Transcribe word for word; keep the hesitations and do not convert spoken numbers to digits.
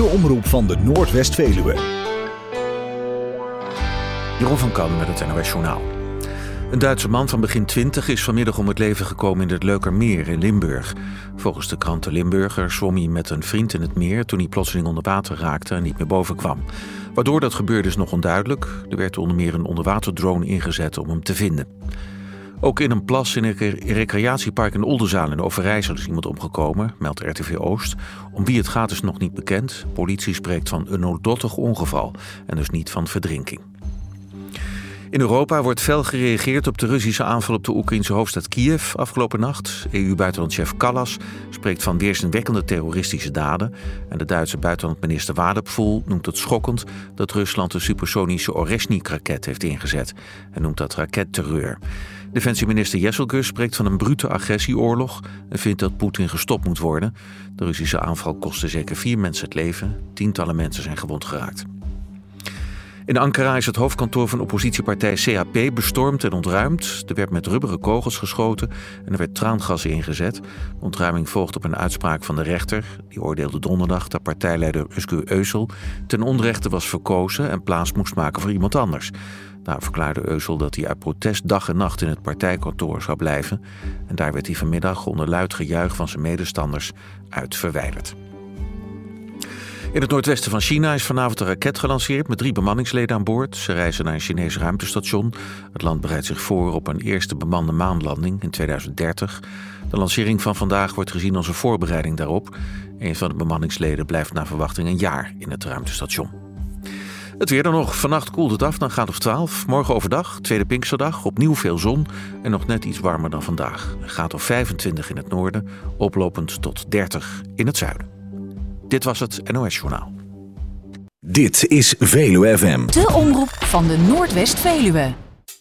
De omroep van de Noordwest-Veluwe. Jeroen van Kan met het N O S Journaal. Een Duitse man van begin twintig is vanmiddag om het leven gekomen in het Leukermeer in Limburg. Volgens de krant De Limburger zwom hij met een vriend in het meer toen hij plotseling onder water raakte en niet meer boven kwam. Waardoor dat gebeurde is nog onduidelijk. Er werd onder meer een onderwaterdrone ingezet om hem te vinden. Ook in een plas in een recreatiepark in Oldenzaal in Overijssel is iemand omgekomen, meldt R T V Oost. Om wie het gaat is nog niet bekend. Politie spreekt van een noodlottig ongeval en dus niet van verdrinking. In Europa wordt fel gereageerd op de Russische aanval op de Oekraïnse hoofdstad Kiev afgelopen nacht. E U-buitenlandchef Kallas spreekt van weerzinwekkende terroristische daden. En de Duitse buitenlandminister Wadephul noemt het schokkend dat Rusland de supersonische Oreshnik-raket heeft ingezet. En noemt dat raketterreur. Defensieminister Jesselgus spreekt van een brute agressieoorlog en vindt dat Poetin gestopt moet worden. De Russische aanval kostte zeker vier mensen het leven. Tientallen mensen zijn gewond geraakt. In Ankara is het hoofdkantoor van oppositiepartij C H P bestormd en ontruimd. Er werd met rubberen kogels geschoten en er werd traangas ingezet. De ontruiming volgt op een uitspraak van de rechter. Die oordeelde donderdag dat partijleider Özgür Özel ten onrechte was verkozen en plaats moest maken voor iemand anders. Daar verklaarde Özel dat hij uit protest dag en nacht in het partijkantoor zou blijven. En daar werd hij vanmiddag onder luid gejuich van zijn medestanders uit verwijderd. In het noordwesten van China is vanavond een raket gelanceerd met drie bemanningsleden aan boord. Ze reizen naar een Chinees ruimtestation. Het land bereidt zich voor op een eerste bemande maanlanding in tweeduizend dertig. De lancering van vandaag wordt gezien als een voorbereiding daarop. Een van de bemanningsleden blijft naar verwachting een jaar in het ruimtestation. Het weer dan nog. Vannacht koelt het af naar een graad of twaalf. Morgen overdag, tweede Pinksterdag, opnieuw veel zon en nog net iets warmer dan vandaag. Een graad of vijfentwintig in het noorden, oplopend tot dertig in het zuiden. Dit was het N O S Journaal. Dit is Veluwe F M. De omroep van de Noordwest-Veluwe.